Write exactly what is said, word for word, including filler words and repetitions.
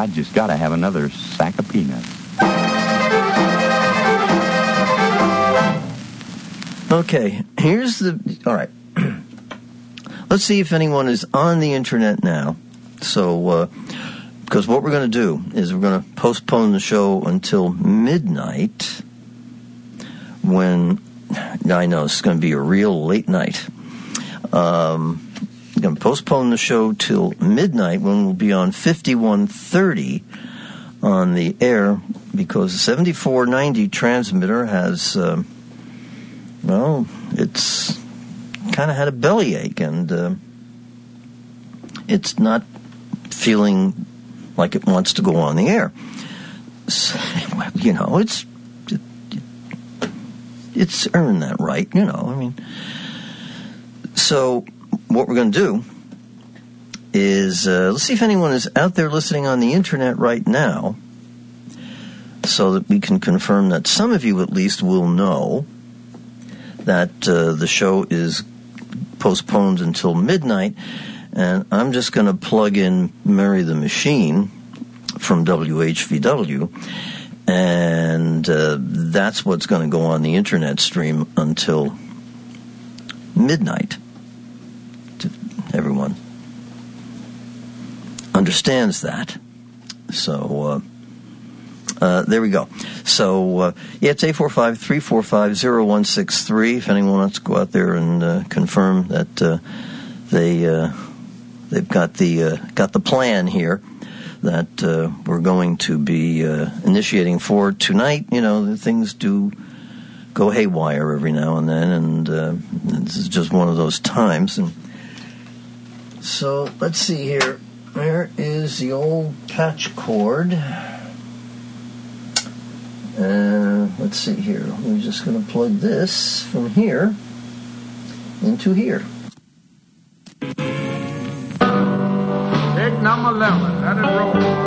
I just got to have another sack of peanuts. Okay, here's the... All right. Let's see if anyone is on the internet now. So, uh, because what we're going to do is we're going to postpone the show until midnight when... I know it's going to be a real late night. Um, we're going to postpone the show till midnight when we'll be on fifty-one thirty on the air because the seventy-four ninety transmitter has... Uh, Well, it's kind of had a bellyache, and uh, it's not feeling like it wants to go on the air. So, you know, it's it, it's earned that right, you know. I mean, so what we're going to do is uh, let's see if anyone is out there listening on the internet right now, so that we can confirm that some of you at least will know that uh, the show is postponed until midnight, and I'm just going to plug in Mary the Machine from W H V W, and uh, that's what's going to go on the internet stream until midnight. Everyone understands that. So, uh, Uh, there we go. So, uh, yeah, it's eight four five, three four five, zero one six three. If anyone wants to go out there and uh, confirm that uh, they, uh, they've got the uh, got the plan here that uh, we're going to be uh, initiating for tonight. You know, things do go haywire every now and then, and uh, this is just one of those times. And so, let's see here. There is the old patch cord. Uh, let's see here. We're just going to plug this from here into here. Take number eleven. Let it roll.